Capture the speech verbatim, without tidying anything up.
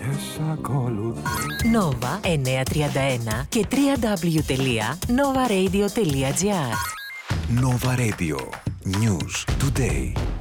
Nova εννιακόσια τριάντα ένα και double-u double-u double-u τελεία nova radio τελεία gr. Nova Radio. News today.